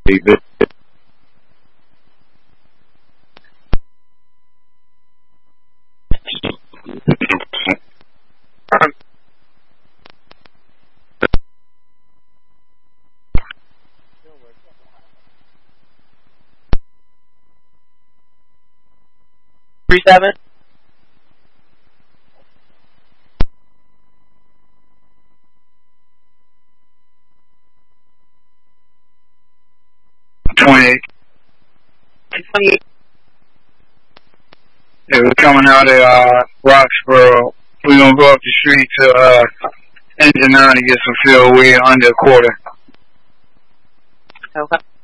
David. Three 7. Yeah, we're coming out at Roxborough. We're gonna go up the street to Engine 9 to get some fuel. We're under a quarter. Okay.